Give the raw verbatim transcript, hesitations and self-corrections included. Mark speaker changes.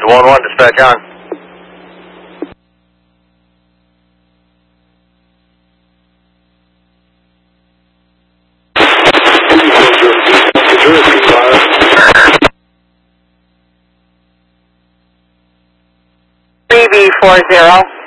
Speaker 1: one one, dispatch on.
Speaker 2: three B four zero.